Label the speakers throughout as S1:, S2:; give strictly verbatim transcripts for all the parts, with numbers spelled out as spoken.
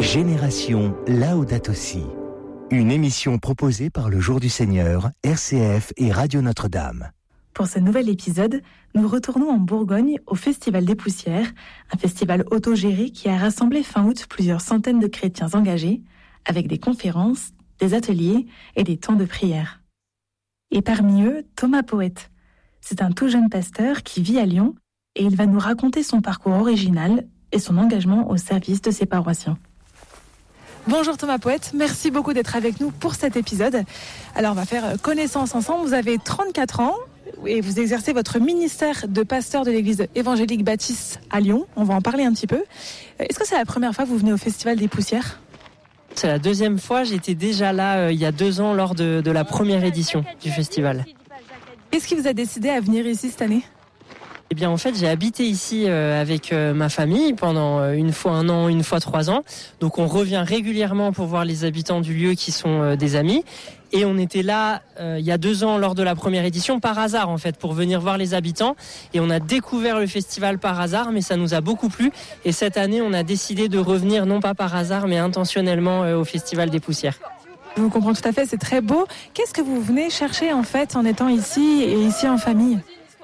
S1: Génération Laudato Si. Une émission proposée par le Jour du Seigneur, R C F et Radio Notre-Dame.
S2: Pour ce nouvel épisode, nous retournons en Bourgogne au Festival des Poussières, un festival autogéré qui a rassemblé fin août plusieurs centaines de chrétiens engagés, avec des conférences, des ateliers et des temps de prière. Et parmi eux, Thomas Poète. C'est un tout jeune pasteur qui vit à Lyon et il va nous raconter son parcours original et son engagement au service de ses paroissiens. Bonjour Thomas Poète, merci beaucoup d'être avec nous pour cet épisode. Alors on va faire connaissance ensemble, vous avez trente-quatre ans et vous exercez votre ministère de pasteur de l'église évangélique baptiste à Lyon, on va en parler un petit peu. Est-ce que c'est la première fois que vous venez au Festival des Poussières ?
S3: C'est la deuxième fois, j'étais déjà là euh, il y a deux ans lors de, de la première édition du festival.
S2: Qu'est-ce qui vous a décidé à venir ici cette année ?
S3: Eh bien, en fait, j'ai habité ici euh, avec euh, ma famille pendant euh, une fois un an, une fois trois ans. Donc, on revient régulièrement pour voir les habitants du lieu qui sont euh, des amis. Et on était là euh, il y a deux ans lors de la première édition par hasard, en fait, pour venir voir les habitants. Et on a découvert le festival par hasard, mais ça nous a beaucoup plu. Et cette année, on a décidé de revenir, non pas par hasard, mais intentionnellement euh, au Festival des Poussières.
S2: Je vous comprends tout à fait, c'est très beau. Qu'est-ce que vous venez chercher, en fait, en étant ici et ici en famille ?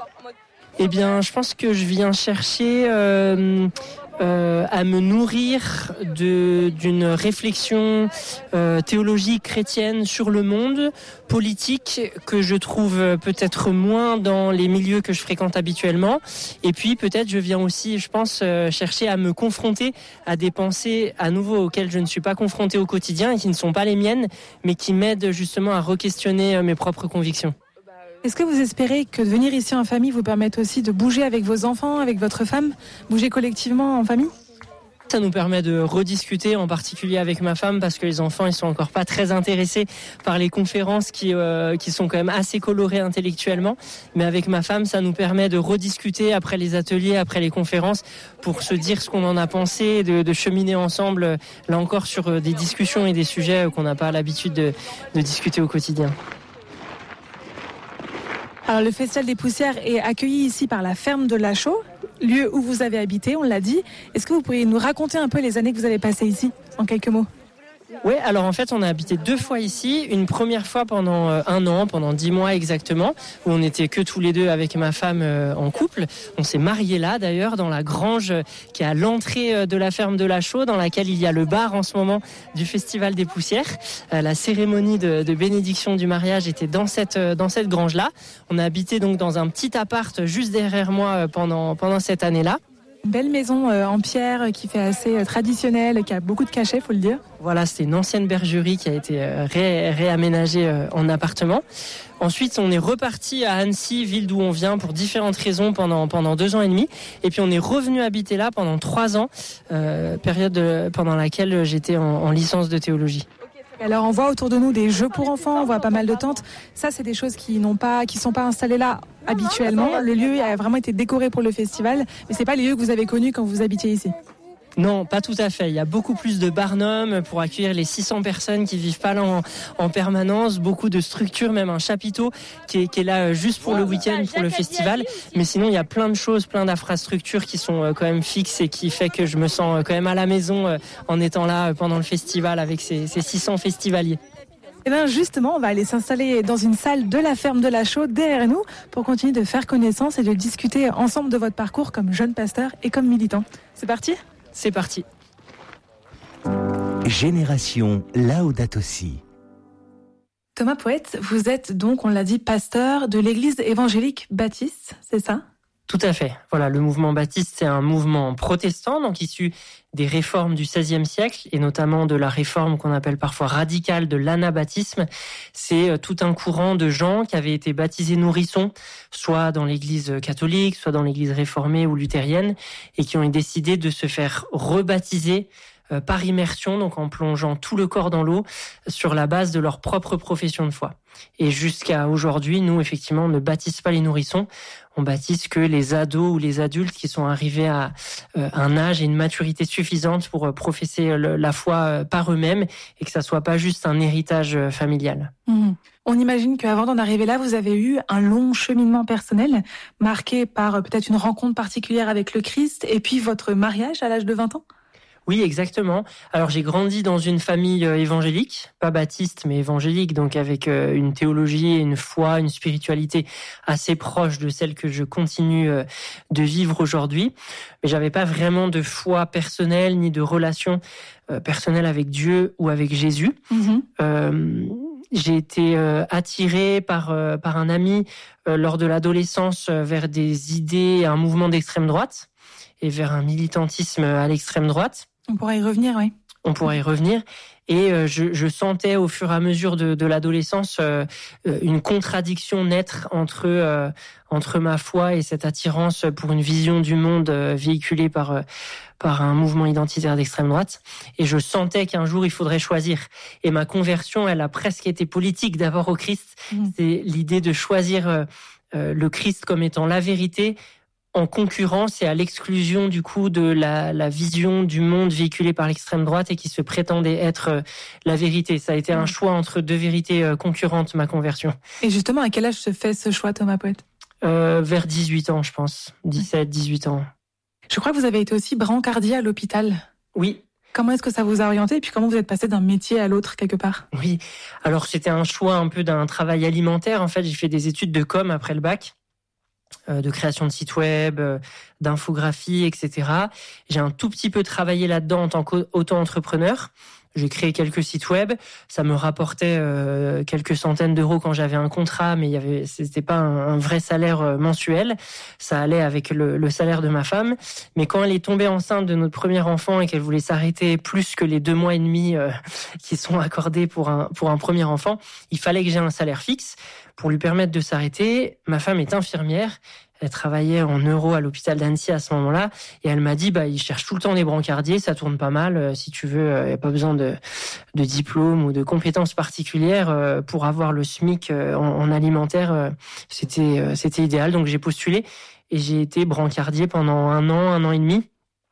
S3: Eh bien, je pense que je viens chercher euh, euh, à me nourrir de, d'une réflexion euh, théologique chrétienne sur le monde, politique, que je trouve peut-être moins dans les milieux que je fréquente habituellement. Et puis peut-être je viens aussi, je pense, euh, chercher à me confronter à des pensées à nouveau auxquelles je ne suis pas confronté au quotidien et qui ne sont pas les miennes, mais qui m'aident justement à re-questionner mes propres convictions.
S2: Est-ce que vous espérez que de venir ici en famille vous permette aussi de bouger avec vos enfants, avec votre femme, bouger collectivement en famille ?
S3: Ça nous permet de rediscuter, en particulier avec ma femme, parce que les enfants ils sont encore pas très intéressés par les conférences qui euh, qui sont quand même assez colorées intellectuellement. Mais avec ma femme, ça nous permet de rediscuter après les ateliers, après les conférences, pour se dire ce qu'on en a pensé, de, de cheminer ensemble, là encore sur des discussions et des sujets qu'on n'a pas l'habitude de, de discuter au quotidien.
S2: Alors le Festival des Poussières est accueilli ici par la ferme de Lachaud, lieu où vous avez habité, on l'a dit. Est-ce que vous pourriez nous raconter un peu les années que vous avez passées ici, en quelques mots ?
S3: Oui, alors en fait, on a habité deux fois ici. Une première fois pendant un an, pendant dix mois exactement, où on n'était que tous les deux avec ma femme en couple. On s'est mariés là, d'ailleurs, dans la grange qui est à l'entrée de la ferme de Lachaud, dans laquelle il y a le bar en ce moment du Festival des Poussières. La cérémonie de, de bénédiction du mariage était dans cette, dans cette grange-là. On a habité donc dans un petit appart juste derrière moi pendant, pendant cette année-là.
S2: Une belle maison euh, en pierre qui fait assez euh, traditionnelle, qui a beaucoup de cachets, faut le dire.
S3: Voilà, c'était une ancienne bergerie qui a été euh, ré- réaménagée euh, en appartement. Ensuite, on est reparti à Annecy, ville d'où on vient, pour différentes raisons pendant pendant deux ans et demi. Et puis on est revenu habiter là pendant trois ans, euh, période de, pendant laquelle j'étais en, en licence de théologie.
S2: Alors on voit autour de nous des jeux pour enfants, on voit pas mal de tentes. Ça, c'est des choses qui n'ont pas, qui sont pas installées là habituellement. Le lieu a vraiment été décoré pour le festival, mais c'est pas les lieux que vous avez connus quand vous habitiez ici.
S3: Non, pas tout à fait. Il y a beaucoup plus de barnums pour accueillir les six cents personnes qui vivent pas là en, en permanence. Beaucoup de structures, même un chapiteau qui est, qui est là juste pour le week-end, pour le festival. Mais sinon, il y a plein de choses, plein d'infrastructures qui sont quand même fixes et qui fait que je me sens quand même à la maison en étant là pendant le festival avec ces, ces six cents festivaliers.
S2: Et bien justement, on va aller s'installer dans une salle de la ferme de Lachaud derrière nous pour continuer de faire connaissance et de discuter ensemble de votre parcours comme jeune pasteur et comme militant. C'est parti ?
S3: C'est parti.
S1: Génération Laudato Si.
S2: Thomas Poète, vous êtes donc, on l'a dit, pasteur de l'église évangélique baptiste, c'est ça ?
S3: Tout à fait. Voilà, le mouvement baptiste, c'est un mouvement protestant, donc issu des réformes du seizième siècle, et notamment de la réforme qu'on appelle parfois radicale de l'anabaptisme. C'est tout un courant de gens qui avaient été baptisés nourrissons, soit dans l'église catholique, soit dans l'église réformée ou luthérienne, et qui ont décidé de se faire rebaptiser euh, par immersion, donc en plongeant tout le corps dans l'eau, sur la base de leur propre profession de foi. Et jusqu'à aujourd'hui, nous, effectivement, on ne baptise pas les nourrissons, on baptise que les ados ou les adultes qui sont arrivés à euh, un âge et une maturité suffisante pour euh, professer le, la foi euh, par eux-mêmes et que ça soit pas juste un héritage euh, familial.
S2: Mmh. On imagine qu'avant d'en arriver là, vous avez eu un long cheminement personnel marqué par euh, peut-être une rencontre particulière avec le Christ et puis votre mariage à l'âge de vingt ans ?
S3: Oui, exactement. Alors j'ai grandi dans une famille évangélique, pas baptiste mais évangélique, donc avec une théologie, une foi, une spiritualité assez proche de celle que je continue de vivre aujourd'hui. Mais j'avais pas vraiment de foi personnelle ni de relation personnelle avec Dieu ou avec Jésus. Mmh. Euh, j'ai été attiré par par un ami lors de l'adolescence vers des idées, un mouvement d'extrême droite et vers un militantisme à l'extrême droite.
S2: On pourrait y revenir, oui.
S3: On pourrait y revenir. Et euh, je, je sentais au fur et à mesure de, de l'adolescence euh, une contradiction naître entre euh, entre ma foi et cette attirance pour une vision du monde euh, véhiculée par euh, par un mouvement identitaire d'extrême droite. Et je sentais qu'un jour il faudrait choisir. Et ma conversion, elle a presque été politique. D'abord au Christ, mmh. c'est l'idée de choisir euh, euh, le Christ comme étant la vérité, en concurrence et à l'exclusion du coup de la, la vision du monde véhiculée par l'extrême droite et qui se prétendait être la vérité. Ça a été un choix entre deux vérités concurrentes, ma conversion.
S2: Et justement, à quel âge se fait ce choix, Thomas Poët ?
S3: euh, Vers dix-huit ans, je pense. dix-sept, dix-huit ans.
S2: Je crois que vous avez été aussi brancardier à l'hôpital.
S3: Oui.
S2: Comment est-ce que ça vous a orienté et puis comment vous êtes passé d'un métier à l'autre quelque part ?
S3: Oui, alors c'était un choix un peu d'un travail alimentaire. En fait, j'ai fait des études de com après le bac. De création de sites web, d'infographie, et cetera. J'ai un tout petit peu travaillé là-dedans en tant qu'auto-entrepreneur. J'ai créé quelques sites web. Ça me rapportait euh, quelques centaines d'euros quand j'avais un contrat, mais il y avait, c'était pas un, un vrai salaire mensuel. Ça allait avec le, le salaire de ma femme. Mais quand elle est tombée enceinte de notre premier enfant et qu'elle voulait s'arrêter plus que les deux mois et demi euh, qui sont accordés pour un pour un premier enfant, il fallait que j'ai un salaire fixe pour lui permettre de s'arrêter. Ma femme est infirmière. Elle travaillait en neuro à l'hôpital d'Annecy à ce moment-là. Et elle m'a dit, bah, ils cherchent tout le temps des brancardiers, ça tourne pas mal. Si tu veux, il n'y a pas besoin de, de diplôme ou de compétences particulières pour avoir le SMIC en, en alimentaire. C'était, c'était idéal. Donc, j'ai postulé et j'ai été brancardier pendant un an, un an et demi.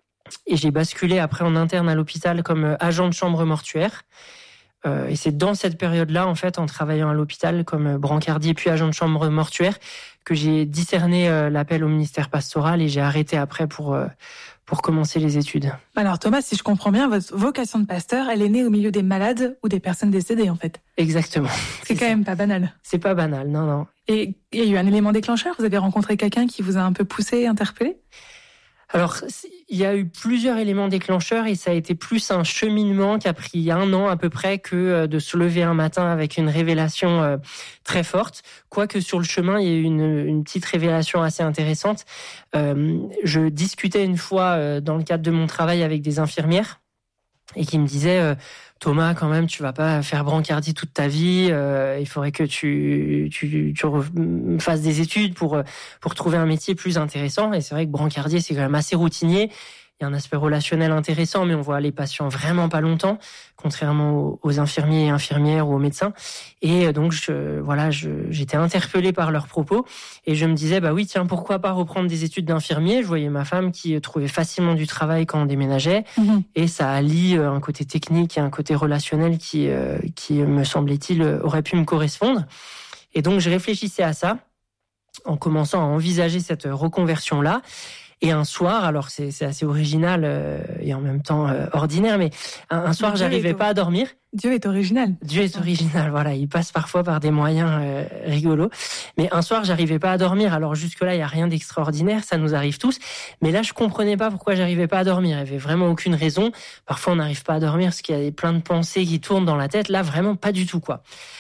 S3: Et j'ai basculé après en interne à l'hôpital comme agent de chambre mortuaire. Euh, et c'est dans cette période-là, en fait, en travaillant à l'hôpital comme brancardier puis agent de chambre mortuaire, que j'ai discerné euh, l'appel au ministère pastoral et j'ai arrêté après pour euh, pour commencer les études.
S2: Alors Thomas, si je comprends bien, votre vocation de pasteur, elle est née au milieu des malades ou des personnes décédées, en fait.
S3: Exactement.
S2: C'est, c'est quand ça. Même pas banal.
S3: C'est pas banal, non, non.
S2: Et il y a eu un élément déclencheur. Vous avez rencontré quelqu'un qui vous a un peu poussé, interpellé ?
S3: Alors, il y a eu plusieurs éléments déclencheurs et ça a été plus un cheminement qui a pris un an à peu près que de se lever un matin avec une révélation très forte. Quoique sur le chemin, il y a eu une, une petite révélation assez intéressante. Euh, je discutais une fois dans le cadre de mon travail avec des infirmières et qui me disaient euh, Thomas, quand même, tu vas pas faire brancardier toute ta vie. Euh, il faudrait que tu tu tu fasses des études pour pour trouver un métier plus intéressant. Et c'est vrai que brancardier, c'est quand même assez routinier. Il y a un aspect relationnel intéressant, mais on voit les patients vraiment pas longtemps, contrairement aux infirmiers et infirmières ou aux médecins. Et donc, je, voilà, je, j'étais interpellée par leurs propos et je me disais, bah oui, tiens, pourquoi pas reprendre des études d'infirmier ? Je voyais ma femme qui trouvait facilement du travail quand on déménageait, mmh. et ça allie un côté technique et un côté relationnel qui, qui me semblait-il, aurait pu me correspondre. Et donc, je réfléchissais à ça en commençant à envisager cette reconversion-là. Et un soir, alors c'est, c'est assez original euh, et en même temps euh, ordinaire, mais un, un soir, j'arrivais pas à dormir.
S2: Dieu est original.
S3: Dieu est original, voilà. Il passe parfois par des moyens euh, rigolos. Mais un soir, j'arrivais pas à dormir. Alors jusque-là, il y a rien d'extraordinaire, ça nous arrive tous. Mais là, je comprenais pas pourquoi j'arrivais pas à dormir. Il y avait vraiment aucune raison. Parfois, on n'arrive pas à dormir parce qu'il y a plein de pensées qui tournent dans la tête. Là, vraiment pas du tout, quoi.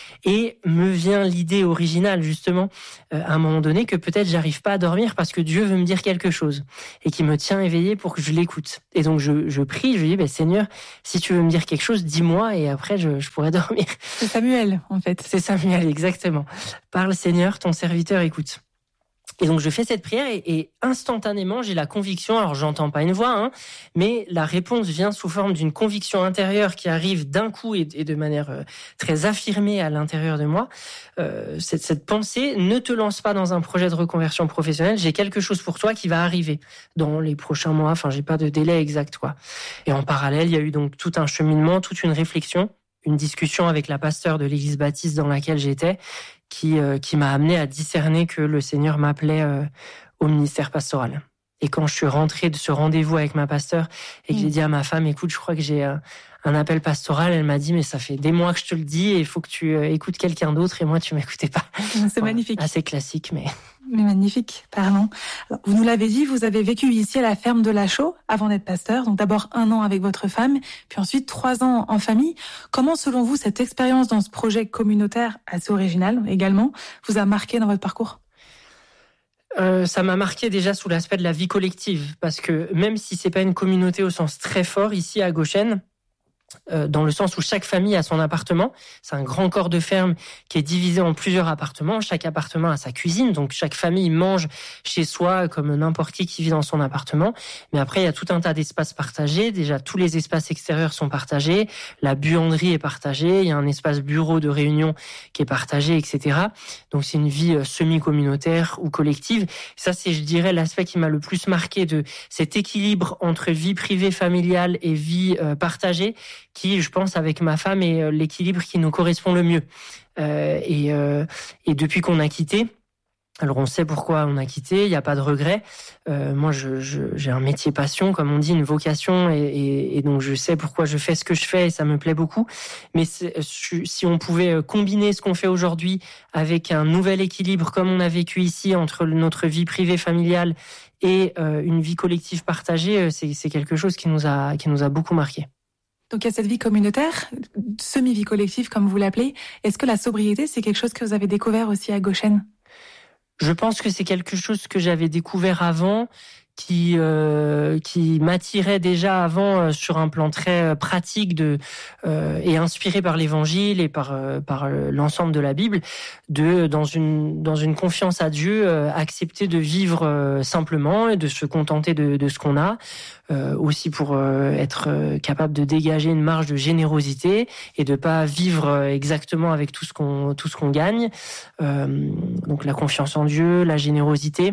S3: Et me vient l'idée originale, justement, euh, à un moment donné, que peut-être j'arrive pas à dormir parce que Dieu veut me dire quelque chose et qui me tient éveillé pour que je l'écoute. Et donc, je, je prie, je lui dis, bah, Seigneur, si tu veux me dire quelque chose, dis-moi et après, je, je pourrai dormir.
S2: C'est Samuel, en fait.
S3: C'est Samuel, exactement. Parle, Seigneur, ton serviteur écoute. Et donc, je fais cette prière et, et instantanément, j'ai la conviction, alors j'entends pas une voix, hein, mais la réponse vient sous forme d'une conviction intérieure qui arrive d'un coup et, et de manière euh, très affirmée à l'intérieur de moi. Euh, cette, cette pensée, ne te lance pas dans un projet de reconversion professionnelle, j'ai quelque chose pour toi qui va arriver dans les prochains mois, enfin, j'ai pas de délai exact, quoi. Et en parallèle, il y a eu donc tout un cheminement, toute une réflexion, une discussion avec la pasteure de l'église baptiste dans laquelle j'étais, qui, euh, qui m'a amené à discerner que le Seigneur m'appelait euh, au ministère pastoral. Et quand je suis rentré de ce rendez-vous avec ma pasteure et que mmh. j'ai dit à ma femme, écoute, je crois que j'ai un, un appel pastoral, elle m'a dit, mais ça fait des mois que je te le dis et il faut que tu euh, écoutes quelqu'un d'autre et moi, tu m'écoutais pas.
S2: C'est bon, magnifique.
S3: Assez classique, mais...
S2: Mais magnifique, parlons. Alors, vous nous l'avez dit, vous avez vécu ici à la ferme de La Chaux avant d'être pasteur. Donc d'abord un an avec votre femme, puis ensuite trois ans en famille. Comment, selon vous, cette expérience dans ce projet communautaire assez original également vous a marqué dans votre parcours ?
S3: Euh, ça m'a marqué déjà sous l'aspect de la vie collective, parce que même si c'est pas une communauté au sens très fort ici à Goshen, euh, dans le sens où chaque famille a son appartement, c'est un grand corps de ferme qui est divisé en plusieurs appartements. Chaque appartement a sa cuisine, donc chaque famille mange chez soi comme n'importe qui qui vit dans son appartement. Mais après, il y a tout un tas d'espaces partagés. Déjà, tous les espaces extérieurs sont partagés. La buanderie est partagée. Il y a un espace bureau de réunion qui est partagé, et cetera. Donc, c'est une vie semi-communautaire ou collective. Ça, c'est, je dirais, l'aspect qui m'a le plus marqué de cet équilibre entre vie privée, familiale et vie euh, partagée, qui, je pense, avec ma femme, est l'équilibre qui nous correspond le mieux. Euh, et, euh, et depuis qu'on a quitté, alors on sait pourquoi on a quitté, il n'y a pas de regret. Euh, moi, je, je, j'ai un métier passion, comme on dit, une vocation, et, et, et donc je sais pourquoi je fais ce que je fais et ça me plaît beaucoup. Mais si on pouvait combiner ce qu'on fait aujourd'hui avec un nouvel équilibre, comme on a vécu ici, entre notre vie privée familiale et euh, une vie collective partagée, c'est, c'est quelque chose qui nous a, qui nous a beaucoup marqué.
S2: Donc il y a cette vie communautaire, semi-vie collective comme vous l'appelez. Est-ce que la sobriété, c'est quelque chose que vous avez découvert aussi à Goshen ?
S3: Je pense que c'est quelque chose que j'avais découvert avant, qui euh, qui m'attirait déjà avant euh, sur un plan très euh, pratique de euh, et inspiré par l'Évangile et par euh, par l'ensemble de la Bible, de dans une dans une confiance à Dieu, euh, accepter de vivre euh, simplement et de se contenter de de ce qu'on a, euh, aussi pour euh, être euh, capable de dégager une marge de générosité et de pas vivre euh, exactement avec tout ce qu'on tout ce qu'on gagne. Euh, donc la confiance en Dieu, la générosité.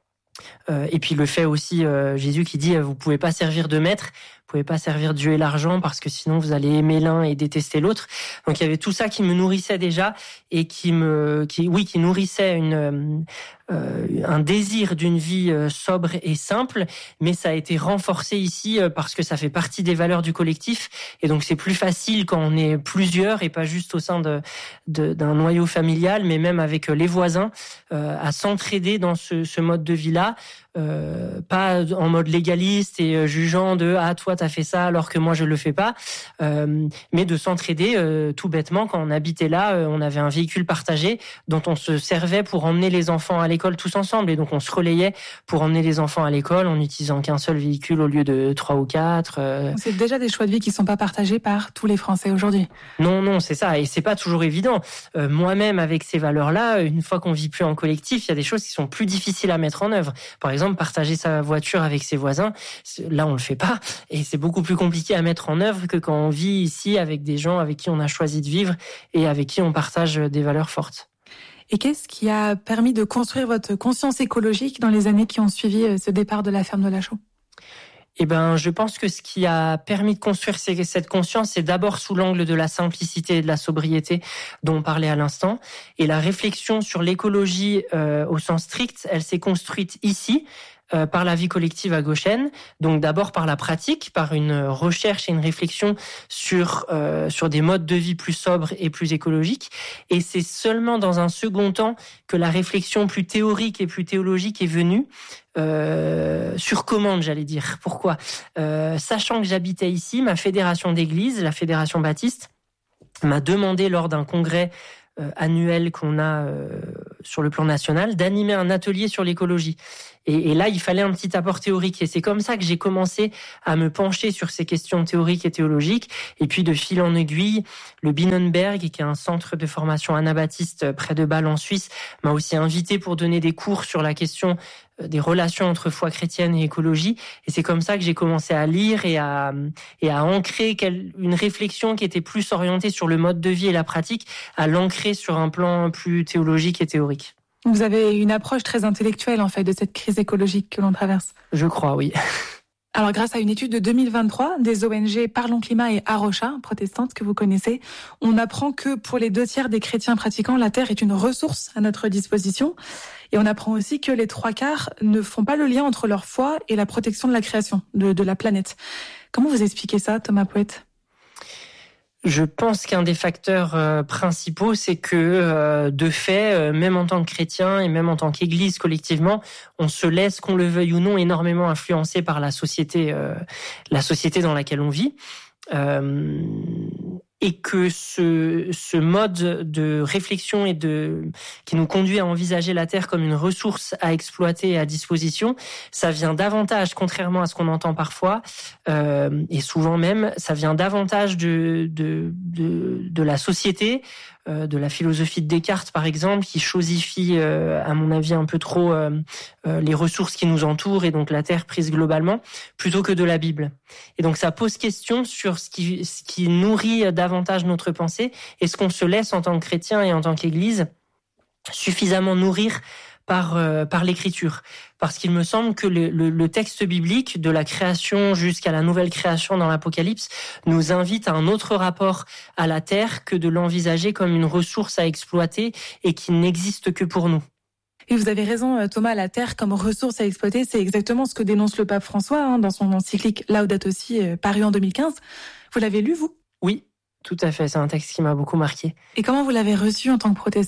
S3: Euh, et puis le fait aussi, euh, Jésus qui dit, vous pouvez pas servir de maître, vous pouvez pas servir Dieu et l'argent parce que sinon vous allez aimer l'un et détester l'autre. Donc il y avait tout ça qui me nourrissait déjà et qui me, qui, oui, qui nourrissait une, euh, un désir d'une vie sobre et simple. Mais ça a été renforcé ici parce que ça fait partie des valeurs du collectif et donc c'est plus facile quand on est plusieurs et pas juste au sein de, de d'un noyau familial, mais même avec les voisins, euh, à s'entraider dans ce, ce mode de vie-là. Euh, pas en mode légaliste et euh, jugeant de ah toi t'as fait ça alors que moi je le fais pas, euh, mais de s'entraider euh, tout bêtement. Quand on habitait là, euh, on avait un véhicule partagé dont on se servait pour emmener les enfants à l'école tous ensemble et donc on se relayait pour emmener les enfants à l'école en n'utilisant qu'un seul véhicule au lieu de trois ou quatre. Euh...
S2: C'est déjà des choix de vie qui sont pas partagés par tous les Français aujourd'hui.
S3: Non non c'est ça et c'est pas toujours évident. Euh, moi-même avec ces valeurs-là, une fois qu'on vit plus en collectif, il y a des choses qui sont plus difficiles à mettre en œuvre. Par exemple partager sa voiture avec ses voisins, là on le fait pas et c'est beaucoup plus compliqué à mettre en œuvre que quand on vit ici avec des gens avec qui on a choisi de vivre et avec qui on partage des valeurs fortes.
S2: Et qu'est-ce qui a permis de construire votre conscience écologique dans les années qui ont suivi ce départ de la ferme de La Chaux ?
S3: Eh ben, je pense que ce qui a permis de construire cette conscience, c'est d'abord sous l'angle de la simplicité et de la sobriété dont on parlait à l'instant. Et la réflexion sur l'écologie euh, au sens strict, elle s'est construite ici, euh, par la vie collective à Goshen. Donc d'abord par la pratique, par une recherche et une réflexion sur euh, sur des modes de vie plus sobres et plus écologiques. Et c'est seulement dans un second temps que la réflexion plus théorique et plus théologique est venue. Euh, sur commande, j'allais dire. Pourquoi ? euh, Sachant que j'habitais ici, ma fédération d'église, la Fédération Baptiste, m'a demandé lors d'un congrès euh, annuel qu'on a euh, sur le plan national d'animer un atelier sur l'écologie. Et, et là, il fallait un petit apport théorique. Et c'est comme ça que j'ai commencé à me pencher sur ces questions théoriques et théologiques. Et puis, de fil en aiguille, le Binnenberg, qui est un centre de formation anabaptiste près de Bâle en Suisse, m'a aussi invité pour donner des cours sur la question des relations entre foi chrétienne et écologie. Et c'est comme ça que j'ai commencé à lire et à, et à ancrer une réflexion qui était plus orientée sur le mode de vie et la pratique, à l'ancrer sur un plan plus théologique et théorique.
S2: Vous avez une approche très intellectuelle, en fait, de cette crise écologique que l'on traverse.
S3: Je crois, oui.
S2: Alors, grâce à une étude de deux mille vingt-trois des O N G Parlons Climat et Arocha, protestante que vous connaissez, on apprend que pour les deux tiers des chrétiens pratiquants, la terre est une ressource à notre disposition. Et on apprend aussi que les trois quarts ne font pas le lien entre leur foi et la protection de la création, de, de la planète. Comment vous expliquez ça, Thomas Poët ?
S3: Je pense qu'un des facteurs euh, principaux, c'est que euh, de fait, euh, même en tant que chrétien et même en tant qu'Église collectivement, on se laisse, qu'on le veuille ou non, énormément influencer par la société, euh, la société dans laquelle on vit. Euh, et que ce, ce mode de réflexion et de qui nous conduit à envisager la Terre comme une ressource à exploiter et à disposition, ça vient davantage, contrairement à ce qu'on entend parfois, euh, et souvent même, ça vient davantage de, de, de, de la société, euh, de la philosophie de Descartes par exemple, qui chosifie, euh, à mon avis, un peu trop euh, euh, les ressources qui nous entourent et donc la Terre prise globalement, plutôt que de la Bible. Et donc ça pose question sur ce qui, ce qui nourrit davantage notre pensée. Est-ce qu'on se laisse en tant que chrétien et en tant qu'Église suffisamment nourrir par euh, par l'Écriture? Parce qu'il me semble que le, le, le texte biblique, de la création jusqu'à la nouvelle création dans l'Apocalypse, nous invite à un autre rapport à la terre que de l'envisager comme une ressource à exploiter et qui n'existe que pour nous.
S2: Et vous avez raison, Thomas, la terre comme ressource à exploiter, c'est exactement ce que dénonce le pape François hein, dans son encyclique Laudato Si, euh, paru en deux mille quinze. Vous l'avez lu, vous ?
S3: Oui, tout à fait. C'est un texte qui m'a beaucoup marqué.
S2: Et comment vous l'avez reçu en tant que protestant ?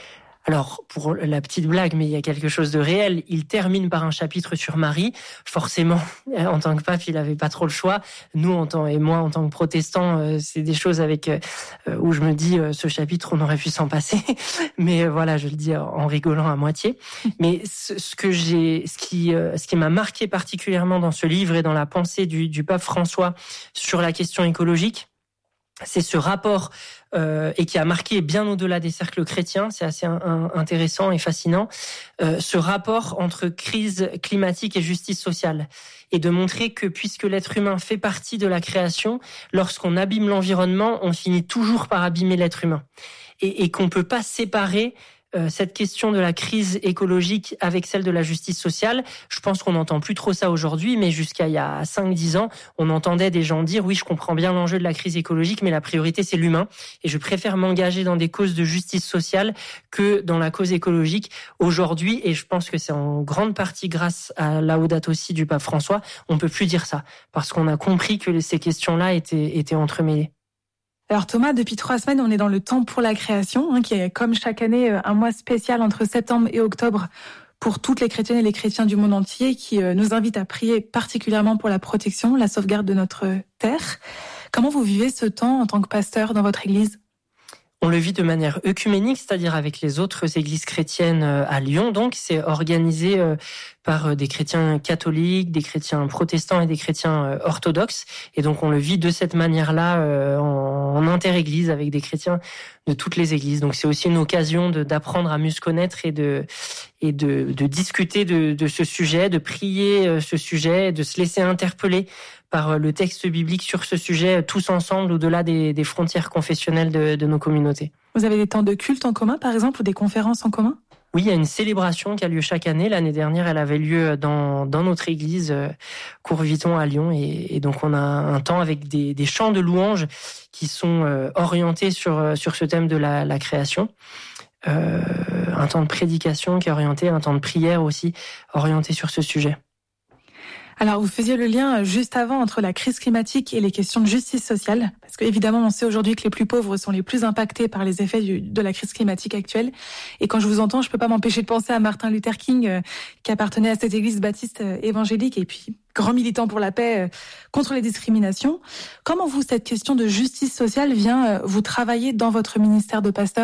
S3: Alors, pour la petite blague, mais il y a quelque chose de réel, il termine par un chapitre sur Marie. Forcément, en tant que pape, il n'avait pas trop le choix. Nous, en tant, et moi, en tant que protestant, c'est des choses avec où je me dis, ce chapitre, on aurait pu s'en passer. Mais voilà, je le dis en rigolant à moitié. Mais ce que j'ai, ce qui, ce qui m'a marqué particulièrement dans ce livre et dans la pensée du, du pape François sur la question écologique, c'est ce rapport euh, et qui a marqué bien au-delà des cercles chrétiens, c'est assez un, intéressant et fascinant, euh, ce rapport entre crise climatique et justice sociale. Et de montrer que puisque l'être humain fait partie de la création, lorsqu'on abîme l'environnement, on finit toujours par abîmer l'être humain. Et, et qu'on peut pas séparer Euh, cette question de la crise écologique avec celle de la justice sociale. Je pense qu'on n'entend plus trop ça aujourd'hui, mais jusqu'à il y a cinq dix ans, on entendait des gens dire « oui, je comprends bien l'enjeu de la crise écologique, mais la priorité, c'est l'humain. Et je préfère m'engager dans des causes de justice sociale que dans la cause écologique. » Aujourd'hui, et je pense que c'est en grande partie grâce à Laudato Si du pape François, on ne peut plus dire ça, parce qu'on a compris que ces questions-là étaient, étaient entremêlées.
S2: Alors Thomas, depuis trois semaines, on est dans le temps pour la création, hein, qui est comme chaque année un mois spécial entre septembre et octobre pour toutes les chrétiennes et les chrétiens du monde entier, qui euh, nous invite à prier particulièrement pour la protection, la sauvegarde de notre terre. Comment vous vivez ce temps en tant que pasteur dans votre église ?
S3: On le vit de manière œcuménique, c'est-à-dire avec les autres églises chrétiennes à Lyon. Donc, c'est organisé par des chrétiens catholiques, des chrétiens protestants et des chrétiens orthodoxes. Et donc, on le vit de cette manière-là en inter-église avec des chrétiens de toutes les églises. Donc, c'est aussi une occasion de, d'apprendre à mieux se connaître et de, et de, de discuter de, de ce sujet, de prier ce sujet, de se laisser interpeller par le texte biblique sur ce sujet, tous ensemble, au-delà des, des frontières confessionnelles de, de nos communautés.
S2: Vous avez des temps de culte en commun, par exemple, ou des conférences en commun ?
S3: Oui, il y a une célébration qui a lieu chaque année. L'année dernière, elle avait lieu dans, dans notre église, euh, Courviton à Lyon. Et, et donc, on a un temps avec des, des chants de louanges qui sont euh, orientés sur, sur ce thème de la, la création. Euh, un temps de prédication qui est orienté, un temps de prière aussi orienté sur ce sujet.
S2: Alors, vous faisiez le lien juste avant entre la crise climatique et les questions de justice sociale, parce qu'évidemment, on sait aujourd'hui que les plus pauvres sont les plus impactés par les effets du, de la crise climatique actuelle. Et quand je vous entends, je peux pas m'empêcher de penser à Martin Luther King, euh, qui appartenait à cette église baptiste euh, évangélique, et puis grand militant pour la paix euh, contre les discriminations. Comment vous, cette question de justice sociale vient euh, vous travailler dans votre ministère de pasteur ?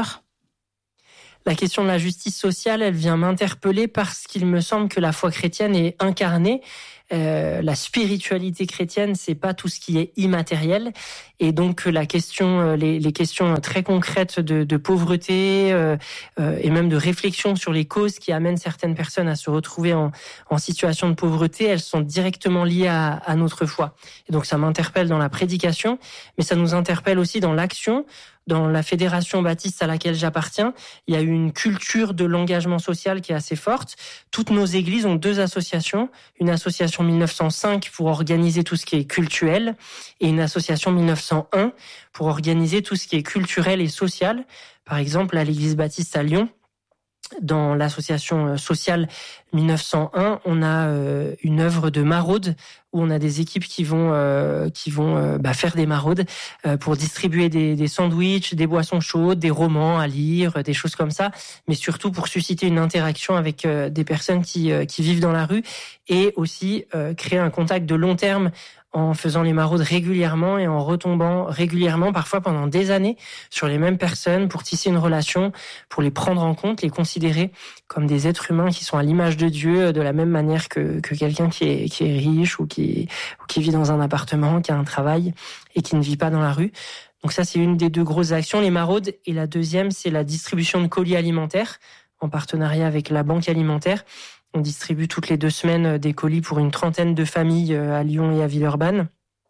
S3: La question de la justice sociale, elle vient m'interpeller parce qu'il me semble que la foi chrétienne est incarnée. Euh, la spiritualité chrétienne, c'est pas tout ce qui est immatériel, et donc la question, les, les questions très concrètes de, de pauvreté euh, euh, et même de réflexion sur les causes qui amènent certaines personnes à se retrouver en, en situation de pauvreté, elles sont directement liées à, à notre foi. Et donc ça m'interpelle dans la prédication, mais ça nous interpelle aussi dans l'action, dans la fédération baptiste à laquelle j'appartiens, il y a eu une culture de l'engagement social qui est assez forte. Toutes nos églises ont deux associations, une association mille neuf cent cinq pour organiser tout ce qui est cultuel et une association mille neuf cent un pour organiser tout ce qui est culturel et social. Par exemple, à l'église baptiste à Lyon, dans l'association sociale mille neuf cent un, on a euh, une œuvre de maraude où on a des équipes qui vont euh, qui vont euh, bah, faire des maraudes euh, pour distribuer des, des sandwichs, des boissons chaudes, des romans à lire, des choses comme ça, mais surtout pour susciter une interaction avec euh, des personnes qui euh, qui vivent dans la rue et aussi euh, créer un contact de long terme en faisant les maraudes régulièrement et en retombant régulièrement, parfois pendant des années, sur les mêmes personnes pour tisser une relation, pour les prendre en compte, les considérer comme des êtres humains qui sont à l'image de Dieu, de la même manière que, que quelqu'un qui est, qui est riche ou qui, ou qui vit dans un appartement, qui a un travail et qui ne vit pas dans la rue. Donc ça, c'est une des deux grosses actions, les maraudes. Et la deuxième, c'est la distribution de colis alimentaires en partenariat avec la Banque alimentaire. On distribue toutes les deux semaines des colis pour une trentaine de familles à Lyon et à Villeurbanne.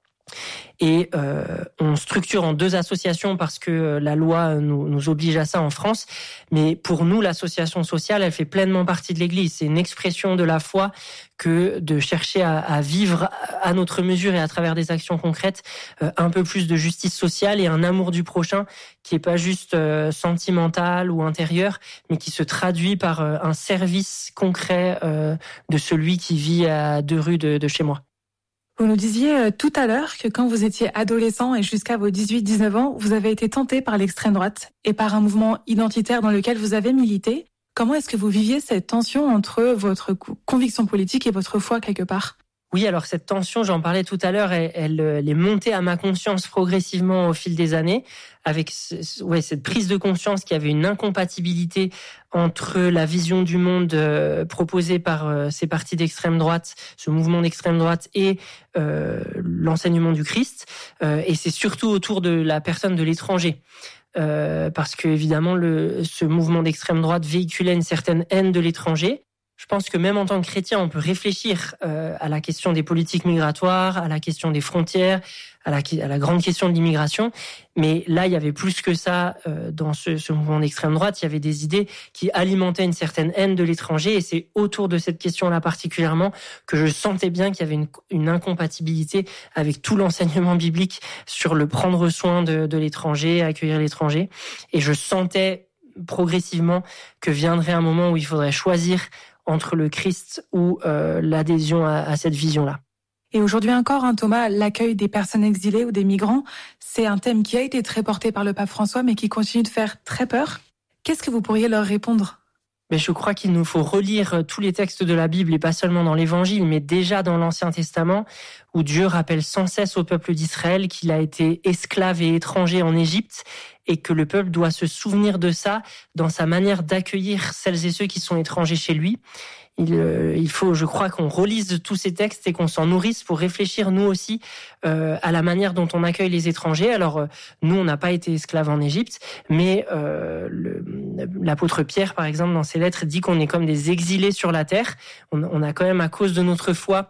S3: Et euh, on structure en deux associations parce que la loi nous, nous oblige à ça en France. Mais pour nous, l'association sociale, elle fait pleinement partie de l'Église. C'est une expression de la foi que de chercher à, à vivre à notre mesure et à travers des actions concrètes euh, un peu plus de justice sociale et un amour du prochain qui est pas juste euh, sentimental ou intérieur, mais qui se traduit par euh, un service concret euh, de celui qui vit à deux rues de, de chez moi.
S2: Vous nous disiez tout à l'heure que quand vous étiez adolescent et jusqu'à vos dix-huit dix-neuf ans, vous avez été tenté par l'extrême droite et par un mouvement identitaire dans lequel vous avez milité. Comment est-ce que vous viviez cette tension entre votre conviction politique et votre foi quelque part ?
S3: Oui, alors cette tension, j'en parlais tout à l'heure, elle, elle, elle est montée à ma conscience progressivement au fil des années, avec ce, ouais, cette prise de conscience qu'il y avait une incompatibilité entre la vision du monde euh, proposée par euh, ces partis d'extrême droite, ce mouvement d'extrême droite et euh, l'enseignement du Christ. Euh, et c'est surtout autour de la personne de l'étranger. Euh, parce que évidemment, le, ce mouvement d'extrême droite véhiculait une certaine haine de l'étranger. Je pense que même en tant que chrétien, on peut réfléchir euh, à la question des politiques migratoires, à la question des frontières, à la, à la grande question de l'immigration. Mais là, il y avait plus que ça euh, dans ce, ce mouvement d'extrême droite. Il y avait des idées qui alimentaient une certaine haine de l'étranger. Et c'est autour de cette question-là particulièrement que je sentais bien qu'il y avait une, une incompatibilité avec tout l'enseignement biblique sur le prendre soin de, de l'étranger, accueillir l'étranger. Et je sentais progressivement que viendrait un moment où il faudrait choisir entre le Christ ou euh, l'adhésion à, à cette vision-là.
S2: Et aujourd'hui encore, hein, Thomas, l'accueil des personnes exilées ou des migrants, c'est un thème qui a été très porté par le pape François, mais qui continue de faire très peur. Qu'est-ce que vous pourriez leur répondre ?
S3: Mais je crois qu'il nous faut relire tous les textes de la Bible, et pas seulement dans l'Évangile, mais déjà dans l'Ancien Testament, où Dieu rappelle sans cesse au peuple d'Israël qu'il a été esclave et étranger en Égypte, et que le peuple doit se souvenir de ça dans sa manière d'accueillir celles et ceux qui sont étrangers chez lui. Il, euh, il faut, je crois, qu'on relise tous ces textes et qu'on s'en nourrisse pour réfléchir, nous aussi, euh, à la manière dont on accueille les étrangers. Alors, euh, nous, on n'a pas été esclaves en Égypte, mais euh, le, l'apôtre Pierre, par exemple, dans ses lettres, dit qu'on est comme des exilés sur la terre. On, on a quand même, à cause de notre foi,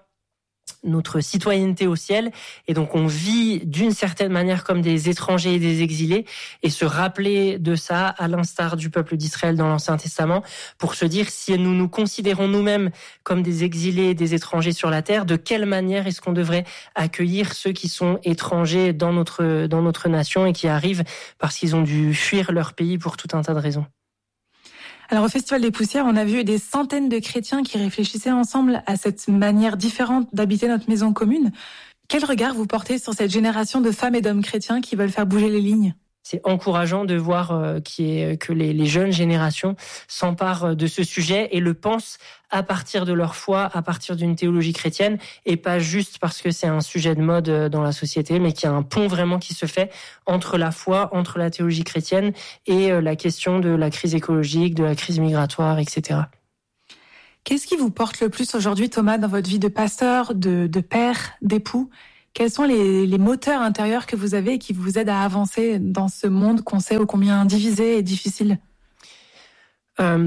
S3: notre citoyenneté au ciel, et donc on vit d'une certaine manière comme des étrangers et des exilés, et se rappeler de ça à l'instar du peuple d'Israël dans l'Ancien Testament, pour se dire si nous nous considérons nous-mêmes comme des exilés et des étrangers sur la terre, de quelle manière est-ce qu'on devrait accueillir ceux qui sont étrangers dans notre, dans notre nation et qui arrivent parce qu'ils ont dû fuir leur pays pour tout un tas de raisons.
S2: Alors au Festival des Poussières, on a vu des centaines de chrétiens qui réfléchissaient ensemble à cette manière différente d'habiter notre maison commune. Quel regard vous portez sur cette génération de femmes et d'hommes chrétiens qui veulent faire bouger les lignes ?
S3: C'est encourageant de voir euh, qui est, que les, les jeunes générations s'emparent de ce sujet et le pensent à partir de leur foi, à partir d'une théologie chrétienne, et pas juste parce que c'est un sujet de mode dans la société, mais qu'il y a un pont vraiment qui se fait entre la foi, entre la théologie chrétienne et euh, la question de la crise écologique, de la crise migratoire, et cetera.
S2: Qu'est-ce qui vous porte le plus aujourd'hui, Thomas, dans votre vie de pasteur, de, de père, d'époux ? Quels sont les, les moteurs intérieurs que vous avez et qui vous aident à avancer dans ce monde qu'on sait ô combien divisé et difficile ?
S3: euh,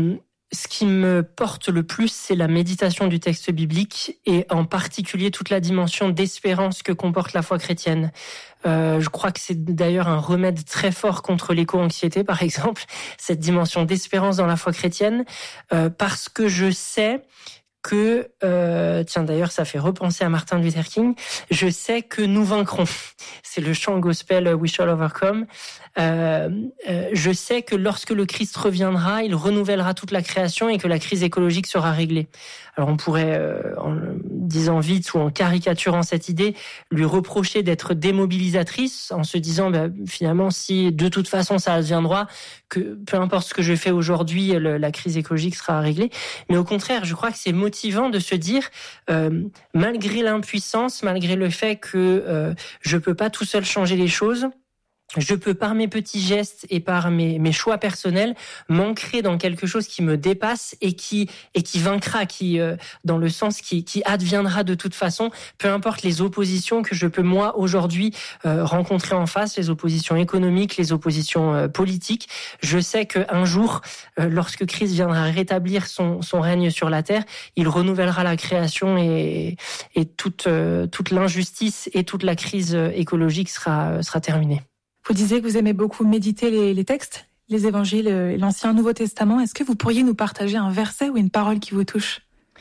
S3: Ce qui me porte le plus, c'est la méditation du texte biblique et en particulier toute la dimension d'espérance que comporte la foi chrétienne. Euh, je crois que c'est d'ailleurs un remède très fort contre l'éco-anxiété, par exemple, cette dimension d'espérance dans la foi chrétienne, euh, parce que je sais que, euh, tiens d'ailleurs ça fait repenser à Martin Luther King, je sais que nous vaincrons. C'est le chant gospel We Shall Overcome. Euh, euh, je sais que lorsque le Christ reviendra, il renouvellera toute la création et que la crise écologique sera réglée. Alors on pourrait, euh, en disant vite ou en caricaturant cette idée, lui reprocher d'être démobilisatrice en se disant bah, finalement si de toute façon ça adviendra, que peu importe ce que je fais aujourd'hui, le, la crise écologique sera réglée. Mais au contraire, je crois que c'est motivant de se dire, euh, malgré l'impuissance, malgré le fait que euh, je peux pas tout seul changer les choses, je peux par mes petits gestes et par mes, mes choix personnels m'ancrer dans quelque chose qui me dépasse et qui et qui vaincra, qui euh, dans le sens qui qui adviendra de toute façon, peu importe les oppositions que je peux moi aujourd'hui euh, rencontrer en face, les oppositions économiques, les oppositions euh, politiques. Je sais que un jour, euh, lorsque Christ viendra rétablir son son règne sur la terre, il renouvellera la création et et toute euh, toute l'injustice et toute la crise écologique sera sera terminée.
S2: Vous disiez que vous aimez beaucoup méditer les, les textes, les évangiles, l'Ancien et Nouveau Testament. Est-ce que vous pourriez nous partager un verset ou une parole qui vous touche ?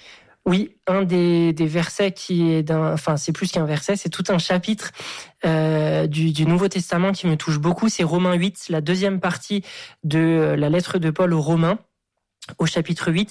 S3: Oui, un des, des versets qui est d'un, enfin c'est plus qu'un verset, c'est tout un chapitre euh, du, du Nouveau Testament qui me touche beaucoup. C'est Romains huit, la deuxième partie de la lettre de Paul aux Romains, au chapitre huit.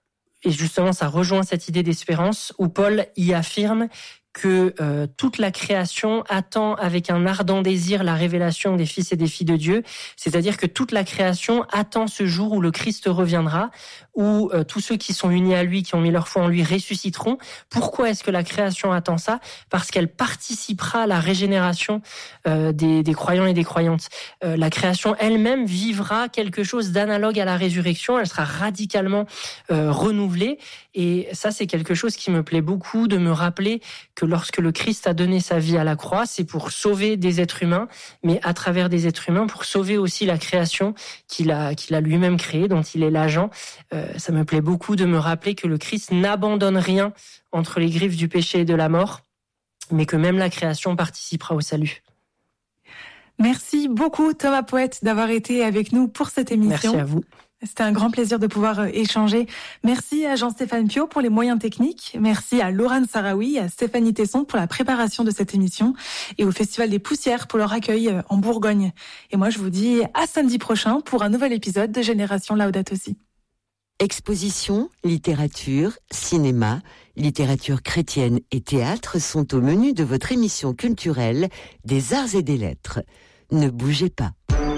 S3: Et justement, ça rejoint cette idée d'espérance où Paul y affirme que euh, toute la création attend avec un ardent désir la révélation des fils et des filles de Dieu, c'est-à-dire que toute la création attend ce jour où le Christ reviendra, où euh, tous ceux qui sont unis à lui, qui ont mis leur foi en lui, ressusciteront. Pourquoi est-ce que la création attend ça ? Parce qu'elle participera à la régénération euh, des, des croyants et des croyantes. Euh, la création elle-même vivra quelque chose d'analogue à la résurrection, elle sera radicalement euh, renouvelée, et ça c'est quelque chose qui me plaît beaucoup, de me rappeler que lorsque le Christ a donné sa vie à la croix, c'est pour sauver des êtres humains, mais à travers des êtres humains, pour sauver aussi la création qu'il a, qu'il a lui-même créée, dont il est l'agent. Euh, ça me plaît beaucoup de me rappeler que le Christ n'abandonne rien entre les griffes du péché et de la mort, mais que même la création participera au salut.
S2: Merci beaucoup Thomas Poète d'avoir été avec nous pour cette émission.
S3: Merci à vous.
S2: C'était un grand plaisir de pouvoir échanger. Merci à Jean-Stéphane Piot pour les moyens techniques. Merci à Laurent Sarawi et à Stéphanie Tesson pour la préparation de cette émission et au Festival des Poussières pour leur accueil en Bourgogne. Et moi, je vous dis à samedi prochain pour un nouvel épisode de Génération Laudato Si.
S4: Exposition, littérature, cinéma, littérature chrétienne et théâtre sont au menu de votre émission culturelle des Arts et des Lettres. Ne bougez pas.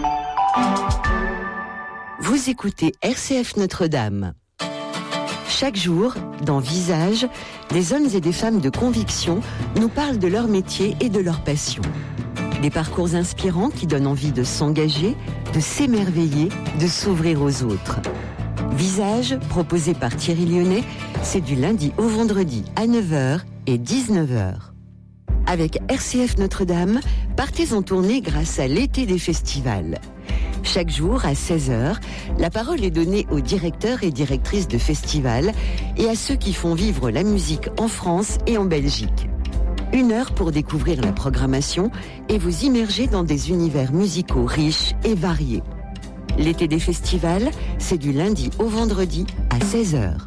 S4: Vous écoutez R C F Notre-Dame. Chaque jour, dans Visage, des hommes et des femmes de conviction nous parlent de leur métier et de leur passion. Des parcours inspirants qui donnent envie de s'engager, de s'émerveiller, de s'ouvrir aux autres. Visage, proposé par Thierry Lyonnais, c'est du lundi au vendredi à neuf heures et dix-neuf heures. Avec R C F Notre-Dame, partez en tournée grâce à l'été des festivals. Chaque jour, à seize heures, la parole est donnée aux directeurs et directrices de festivals et à ceux qui font vivre la musique en France et en Belgique. Une heure pour découvrir la programmation et vous immerger dans des univers musicaux riches et variés. L'été des festivals, c'est du lundi au vendredi à seize heures.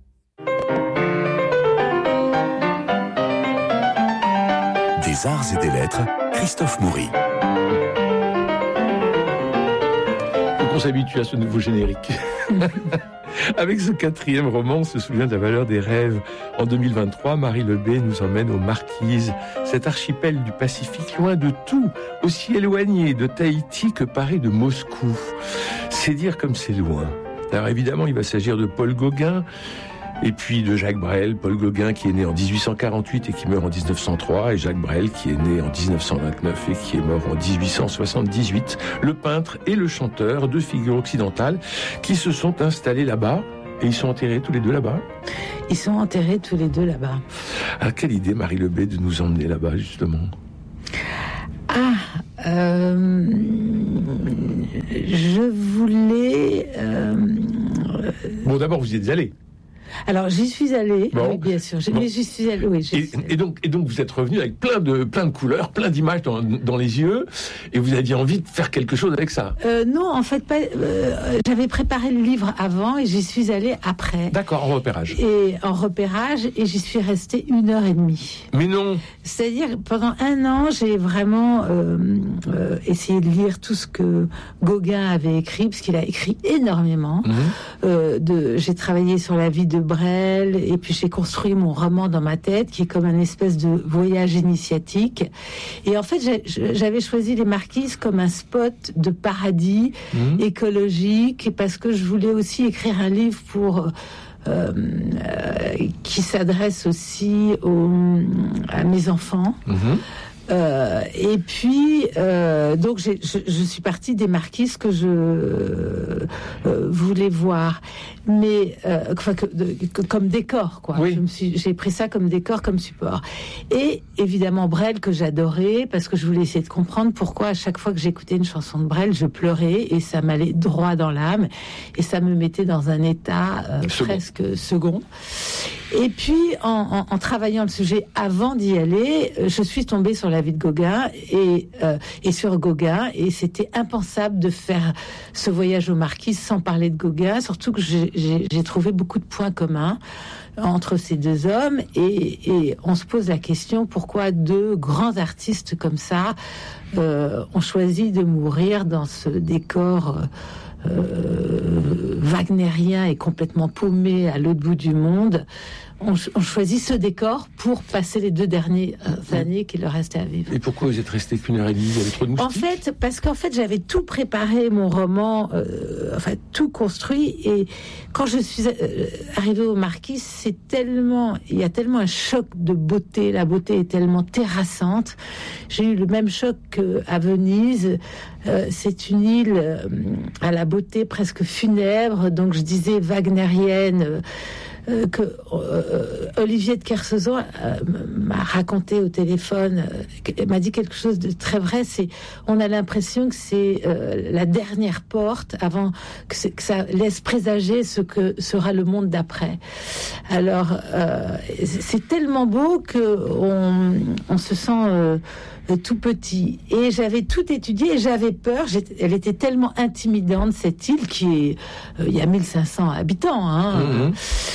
S1: Des Arts et des Lettres, Christophe Maury.
S5: On s'habitue à ce nouveau générique. Avec ce quatrième roman, on se souvient de la valeur des rêves. En deux mille vingt-trois, Marie Lebet nous emmène aux Marquises, cet archipel du Pacifique, loin de tout, aussi éloigné de Tahiti que Paris de Moscou. C'est dire comme c'est loin. Alors évidemment, il va s'agir de Paul Gauguin, et puis de Jacques Brel, Paul Gauguin qui est né en dix-huit cent quarante-huit et qui meurt en dix-neuf cent trois, et Jacques Brel qui est né en dix-neuf cent vingt-neuf et qui est mort en dix-huit cent soixante-dix-huit. Le peintre et le chanteur, deux figures occidentales qui se sont installées là-bas, et ils sont enterrés tous les deux là-bas.
S6: Ils sont enterrés tous les deux là-bas.
S5: Ah, quelle idée, Marie Lebet, de nous emmener là-bas, justement.
S6: Ah, euh, je voulais... Euh,
S5: Bon, d'abord, vous y êtes allé.
S6: Alors, j'y suis allée,
S5: bon.
S6: oui, bien sûr.
S5: Bon.
S6: Mais j'y suis allée, oui.
S5: Et, et, donc, et donc, vous êtes revenu avec plein de, plein de couleurs, plein d'images dans, dans les yeux, et vous aviez envie de faire quelque chose avec ça.
S6: Euh, non, en fait, pas. Euh, j'avais préparé le livre avant et j'y suis allée après.
S5: D'accord, en repérage.
S6: Et en repérage, et j'y suis restée une heure et demie.
S5: Mais non.
S6: C'est-à-dire, pendant un an, j'ai vraiment euh, euh, essayé de lire tout ce que Gauguin avait écrit, parce qu'il a écrit énormément. Mmh. Euh, de, j'ai travaillé sur la vie de Brel, et puis j'ai construit mon roman dans ma tête, qui est comme un espèce de voyage initiatique. Et en fait, j'ai, j'avais choisi les Marquises comme un spot de paradis mmh. écologique, parce que je voulais aussi écrire un livre pour... Euh, euh, qui s'adresse aussi aux, à mes enfants. Mmh. Euh, et puis, euh, donc, j'ai, je, je suis partie des Marquises que je euh, voulais voir, mais euh, enfin, que, de, que, comme décor, quoi.
S5: Oui.
S6: Je me suis, j'ai pris ça comme décor, comme support. Et évidemment Brel, que j'adorais, parce que je voulais essayer de comprendre pourquoi à chaque fois que j'écoutais une chanson de Brel, je pleurais, et ça m'allait droit dans l'âme, et ça me mettait dans un état euh, presque second. Et puis, en, en, en travaillant le sujet avant d'y aller, je suis tombée sur la vie de Gauguin et, euh, et sur Gauguin, et c'était impensable de faire ce voyage aux Marquises sans parler de Gauguin, surtout que j'ai, j'ai, j'ai trouvé beaucoup de points communs entre ces deux hommes, et, et on se pose la question pourquoi deux grands artistes comme ça euh, ont choisi de mourir dans ce décor euh, wagnérien et complètement paumé à l'autre bout du monde. On, on choisit ce décor pour passer les deux dernières années qu'il leur restait à vivre.
S5: Et pourquoi vous êtes resté qu'une heure et demie? Il y avait trop de moustiques?
S6: En fait, parce qu'en fait, j'avais tout préparé, mon roman, euh, enfin, tout construit. Et quand je suis euh, arrivée aux Marquises, c'est tellement, il y a tellement un choc de beauté. La beauté est tellement terrassante. J'ai eu le même choc qu'à Venise. Euh, c'est une île euh, à la beauté presque funèbre. Donc, je disais wagnérienne. Euh, Euh, que euh, Olivier de Kersauzon euh, m'a raconté au téléphone, euh, m'a dit quelque chose de très vrai. C'est, on a l'impression que c'est euh, la dernière porte avant que, c'est, que ça laisse présager ce que sera le monde d'après. Alors, euh, c'est tellement beau que on, on se sent euh, tout petit. Et j'avais tout étudié et j'avais peur. J'étais, elle était tellement intimidante, cette île qui est, euh, il y a mille cinq cents habitants, hein. Mmh.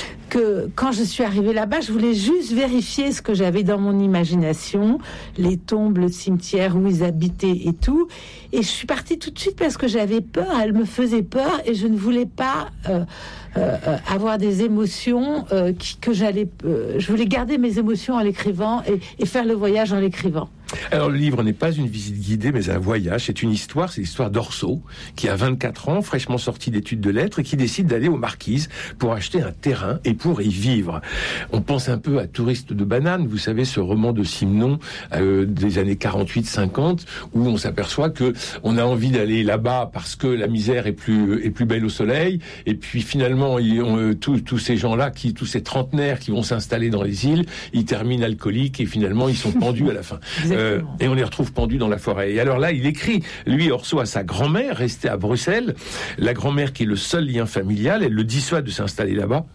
S6: Que quand je suis arrivée là-bas, je voulais juste vérifier ce que j'avais dans mon imagination, les tombes, le cimetière où ils habitaient et tout. Et je suis partie tout de suite parce que j'avais peur, elle me faisait peur et je ne voulais pas euh, euh, avoir des émotions euh, qui, que j'allais... Euh, je voulais garder mes émotions en l'écrivant et, et faire le voyage en l'écrivant.
S5: Alors le livre n'est pas une visite guidée mais un voyage, c'est une histoire, c'est l'histoire d'Orso qui a vingt-quatre ans, fraîchement sorti d'études de lettres et qui décide d'aller aux Marquises pour acheter un terrain et pour y vivre. On pense un peu à Touriste de banane, vous savez ce roman de Simenon euh, des années quarante-huit cinquante où on s'aperçoit que on a envie d'aller là-bas parce que la misère est plus est plus belle au soleil et puis finalement ils ont, euh, tous tous ces gens-là qui tous ces trentenaires qui vont s'installer dans les îles, ils terminent alcooliques et finalement ils sont pendus à la fin. Euh, et on les retrouve pendus dans la forêt. Et alors là, il écrit, lui, Orso, à sa grand-mère, restée à Bruxelles. La grand-mère qui est le seul lien familial, elle le dissuade de s'installer là-bas.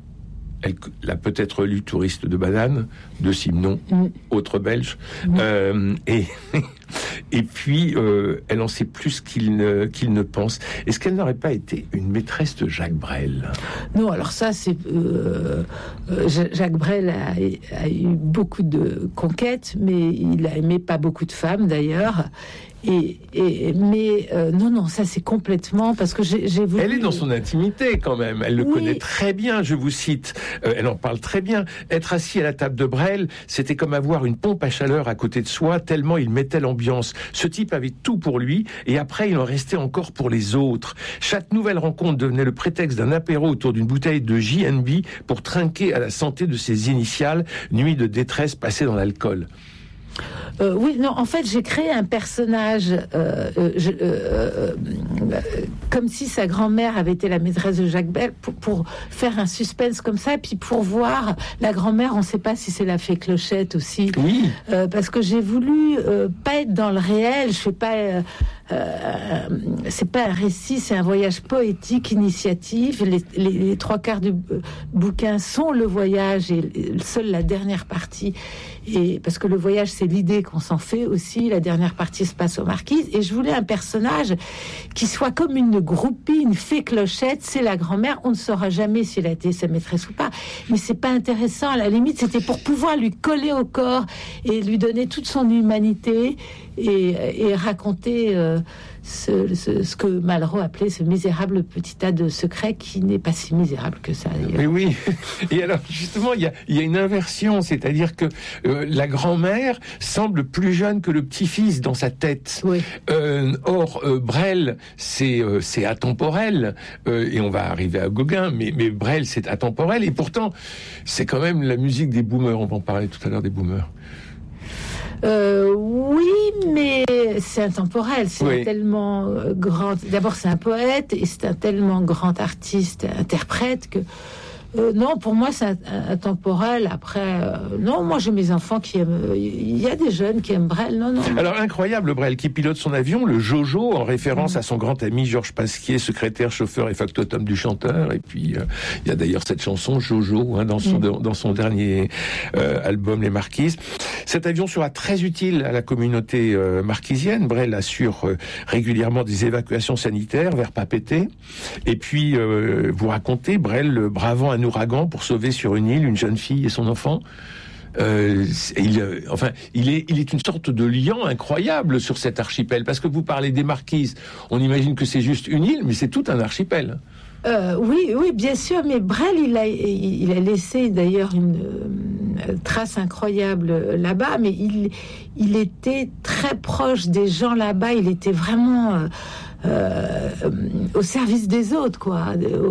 S5: Elle l'a peut-être lu Touriste de banane, de Simenon, mmh. autre belge. Mmh. Euh, et, et puis, euh, elle en sait plus qu'il ne, qu'il ne pense. Est-ce qu'elle n'aurait pas été une maîtresse de Jacques Brel?
S6: Non, alors ça, c'est... Euh, euh, Jacques Brel a, a eu beaucoup de conquêtes, mais il a aimé pas beaucoup de femmes, d'ailleurs. Et, et mais euh, non non ça c'est complètement parce que j'ai, j'ai voulu...
S5: Elle est dans son intimité quand même, elle le oui. connaît très bien, je vous cite, euh, elle en parle très bien. Être assis à la table de Brel, c'était comme avoir une pompe à chaleur à côté de soi, tellement il mettait l'ambiance. Ce type avait tout pour lui et après il en restait encore pour les autres. Chaque nouvelle rencontre devenait le prétexte d'un apéro autour d'une bouteille de J N B pour trinquer à la santé de ses initiales, nuit de détresse passée dans l'alcool.
S6: Euh, oui, non, en fait, j'ai créé un personnage euh, euh, je, euh, comme si sa grand-mère avait été la maîtresse de Jacques Brel, pour, pour faire un suspense comme ça, et puis pour voir la grand-mère, on ne sait pas si c'est la fée Clochette aussi,
S5: oui.
S6: euh, parce que j'ai voulu euh, pas être dans le réel, je fais pas, euh, euh, c'est pas un récit, c'est un voyage poétique, initiative. Les, les, les trois quarts du bouquin sont le voyage et seule la dernière partie. Et parce que le voyage, c'est l'idée qu'on s'en fait aussi. La dernière partie se passe aux Marquises. Et je voulais un personnage qui soit comme une groupie, une fée Clochette. C'est la grand-mère. On ne saura jamais si elle a été sa maîtresse ou pas. Mais c'est pas intéressant. À la limite, c'était pour pouvoir lui coller au corps et lui donner toute son humanité et, et raconter euh, ce, ce, ce que Malraux appelait ce misérable petit tas de secrets qui n'est pas si misérable que ça.
S5: Mais oui. Et alors, justement, il y a, il y a une inversion. C'est-à-dire que euh, la grand-mère semble plus jeune que le petit-fils dans sa tête.
S6: Oui.
S5: Euh, or, euh, Brel, c'est, euh, c'est atemporel. Euh, et on va arriver à Gauguin, mais, mais Brel, c'est atemporel. Et pourtant, c'est quand même la musique des boomers. On va en parler tout à l'heure des boomers.
S6: Euh, oui, mais c'est intemporel. C'est
S5: oui.
S6: un tellement grand. D'abord, c'est un poète et c'est un tellement grand artiste, interprète que. Euh, non, pour moi, c'est intemporel. Après, euh, non, moi, j'ai mes enfants qui aiment. Il y a des jeunes qui aiment Brel. Non, non.
S5: Alors, incroyable, Brel, qui pilote son avion, le Jojo, en référence mmh. à son grand ami Georges Pasquier, secrétaire, chauffeur et factotum du chanteur. Et puis, euh, il y a d'ailleurs cette chanson Jojo hein, dans son mmh. dans son dernier euh, album Les Marquises. Cet avion sera très utile à la communauté euh, marquisienne. Brel assure euh, régulièrement des évacuations sanitaires vers Papeete. Et puis, euh, vous racontez Brel bravant un ouragan pour sauver sur une île une jeune fille et son enfant. Euh, il, euh, enfin, il est, il est une sorte de liant incroyable sur cet archipel. Parce que vous parlez des Marquises, on imagine que c'est juste une île, mais c'est tout un archipel.
S6: Euh, oui, oui, bien sûr, mais Brel, il a, il a laissé d'ailleurs une euh, trace incroyable là-bas, mais il, il était très proche des gens là-bas. Il était vraiment euh, euh, au service des autres, quoi.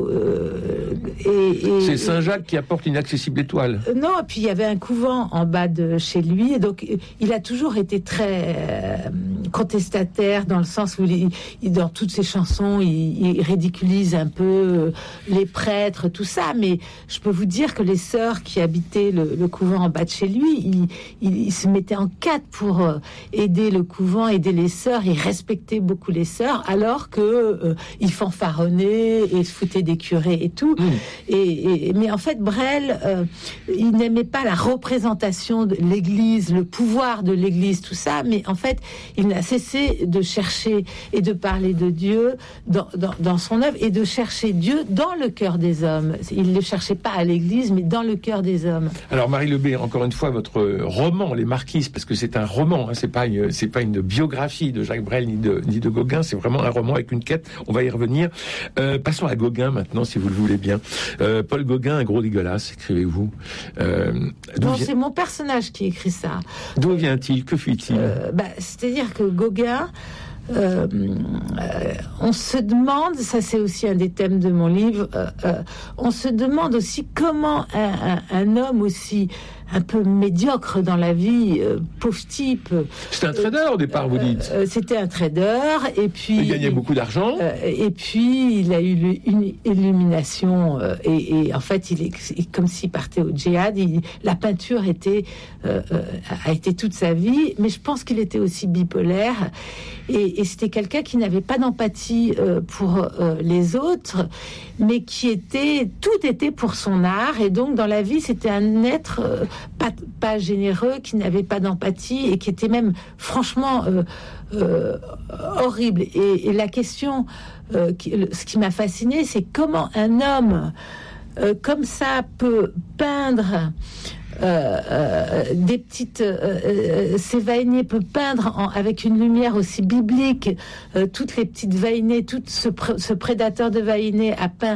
S6: Euh, et, et,
S5: C'est Saint-Jacques qui apporte une accessible étoile.
S6: Euh, non, et puis il y avait un couvent en bas de chez lui, et donc il a toujours été très euh, contestataire dans le sens où il, il, dans toutes ses chansons, il, il ridiculise un peu les prêtres, tout ça. Mais je peux vous dire que les sœurs qui habitaient le, le couvent en bas de chez lui, ils il, il se mettaient en quatre pour euh, aider le couvent, aider les sœurs. Ils respectaient beaucoup les sœurs, alors que euh, ils fanfaronnaient et se foutaient des curés et tout. Mmh. Et, et mais en fait, Brel, euh, il n'aimait pas la représentation de l'Église, le pouvoir de l'Église, tout ça. Mais en fait, il n'a cessé de chercher et de parler de Dieu dans, dans, dans son œuvre et de chercher Dieu dans le cœur des hommes. Il ne le cherchait pas à l'Église, mais dans le cœur des hommes.
S5: Alors Marie Lebé, encore une fois, votre roman Les Marquises, parce que c'est un roman, hein, c'est pas une, c'est pas une biographie de Jacques Brel ni de ni de Gauguin, c'est vraiment un roman avec une quête. On va y revenir. Euh, passons à Gauguin maintenant, si vous le voulez bien. Euh, Paul Gauguin, un gros dégueulasse, écrivez-vous. Euh,
S6: non,
S5: vient...
S6: c'est mon personnage qui écrit ça.
S5: D'où vient-il? Que fit-il?
S6: euh, bah, C'est-à-dire que Gauguin. Euh, euh, on se demande, ça c'est aussi un des thèmes de mon livre, euh, euh, on se demande aussi comment un, un, un homme aussi un peu médiocre dans la vie, euh, pauvre type.
S5: C'était un trader euh, au départ, vous dites.
S6: Euh, c'était un trader, et puis...
S5: Il gagnait beaucoup d'argent.
S6: Euh, et puis, il a eu une illumination, euh, et, et en fait, il est comme s'il partait au djihad. Il, la peinture était, euh, euh, a été toute sa vie, mais je pense qu'il était aussi bipolaire, et, et c'était quelqu'un qui n'avait pas d'empathie euh, pour euh, les autres, mais qui était... Tout était pour son art, et donc, dans la vie, c'était un être... Euh, Pas, pas généreux, qui n'avait pas d'empathie et qui était même franchement euh, euh, horrible. Et, et la question, euh, qui, ce qui m'a fasciné, c'est comment un homme euh, comme ça peut peindre euh, euh, des petites euh, Sévagné peut peindre en, avec une lumière aussi biblique euh, toutes les petites Vainées, tout ce, pr- ce prédateur de Vainées a peint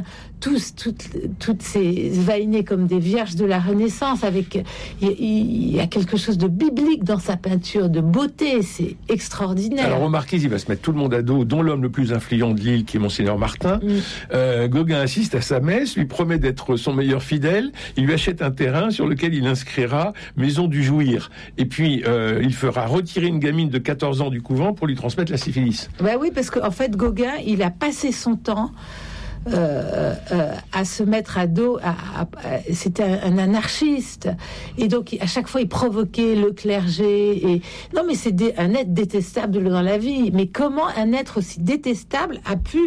S6: tous, toutes, toutes ces vainées comme des vierges de la Renaissance. Avec, il, il y a quelque chose de biblique dans sa peinture, de beauté, c'est extraordinaire.
S5: Alors, au Marquise, il va se mettre tout le monde à dos, dont l'homme le plus influent de l'île, qui est Monseigneur Martin. Mm. Euh, Gauguin assiste à sa messe, lui promet d'être son meilleur fidèle, il lui achète un terrain sur lequel il inscrira Maison du Jouir. Et puis, euh, il fera retirer une gamine de quatorze ans du couvent pour lui transmettre la syphilis.
S6: Ben oui, parce qu'en fait, Gauguin, il a passé son temps Euh, euh, à se mettre à dos, à, à, à, c'était un, un anarchiste, et donc à chaque fois il provoquait le clergé. Et non, mais c'est dé, un être détestable dans la vie. Mais comment un être aussi détestable a pu